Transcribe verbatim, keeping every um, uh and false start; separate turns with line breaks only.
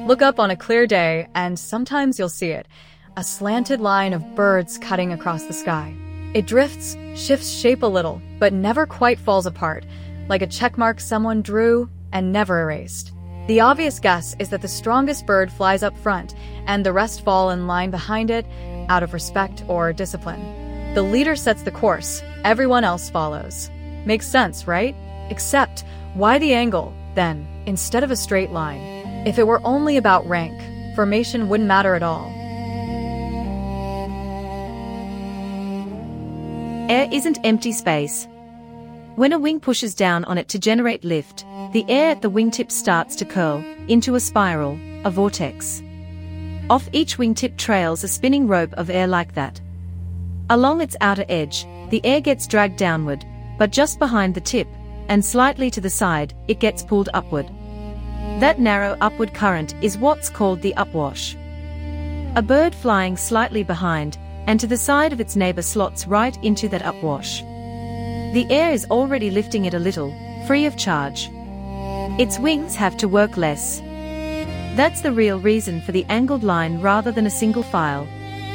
Look up on a clear day, and sometimes you'll see it, a slanted line of birds cutting across the sky. It drifts, shifts shape a little, but never quite falls apart, like a checkmark someone drew and never erased. The obvious guess is that the strongest bird flies up front, and the rest fall in line behind it, out of respect or discipline. The leader sets the course, everyone else follows. Makes sense, right? Except, why the angle, then, instead of a straight line? If it were only about rank, formation wouldn't matter at all.
Air isn't empty space. When a wing pushes down on it to generate lift, the air at the wingtip starts to curl into a spiral, a vortex. Off each wingtip trails a spinning rope of air like that. Along its outer edge, the air gets dragged downward, but just behind the tip, and slightly to the side, it gets pulled upward. That narrow upward current is what's called the upwash. A bird flying slightly behind, and to the side of its neighbor slots right into that upwash. The air is already lifting it a little, free of charge. Its wings have to work less. That's the real reason for the angled line rather than a single file,